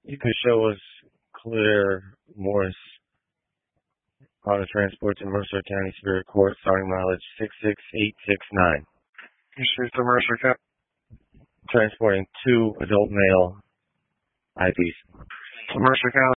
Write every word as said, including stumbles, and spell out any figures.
You can show us clear Morris Auto Transport to Mercer County Superior Court, starting mileage six six eight six nine. Issues to Mercer County. Transporting two adult male I Ps. Mercer County.